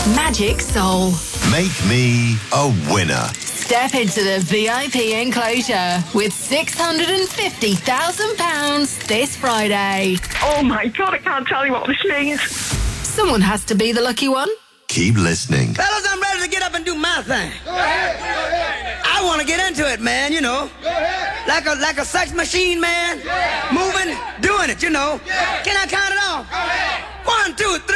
Magic Soul. Make me a winner. Step into the VIP enclosure with £650,000 this Friday. Oh my God, I can't tell you what this means. Someone has to be the lucky one. Keep listening. Fellas, I'm ready to get up and do my thing. Go ahead. I want to get into it, man, you know. Like a sex machine, man. Moving, doing it, you know. Can I count it off? 1, 2, 3.